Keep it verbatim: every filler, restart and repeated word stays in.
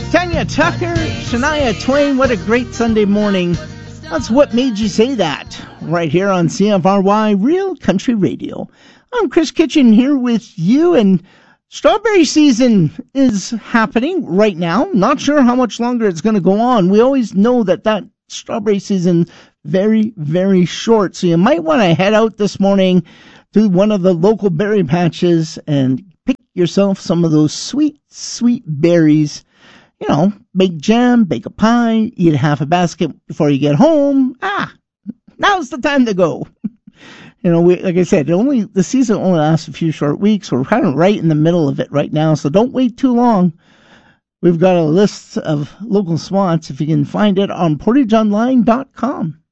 Tanya Tucker, Shania Twain, what a great Sunday morning. That's What Made You Say That, right here on C F R Y Real Country Radio. I'm Chris Kitchen here with you, and strawberry season is happening right now. Not sure how much longer it's going to go on. We always know that that strawberry season very, very short, so you might want to head out this morning to one of the local berry patches and pick yourself some of those sweet, sweet berries. You know, make jam, bake a pie, eat half a basket before you get home. Ah, now's the time to go. You know, we, like I said, it only the season only lasts a few short weeks. We're kind of right in the middle of it right now, so don't wait too long. We've got a list of local spots if you can find it on portage online dot com.